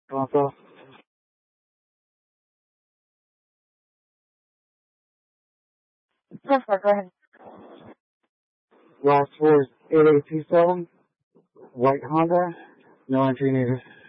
Pronto? Perfect, go ahead. Last four is 8827. White Honda. No entry needed.